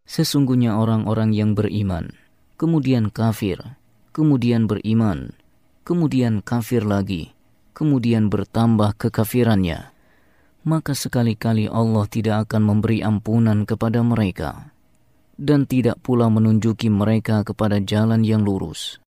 Sesungguhnya orang-orang yang beriman, kemudian kafir, kemudian beriman, kemudian kafir lagi, kemudian bertambah kekafirannya, maka sekali-kali Allah tidak akan memberi ampunan kepada mereka dan tidak pula menunjuki mereka kepada jalan yang lurus.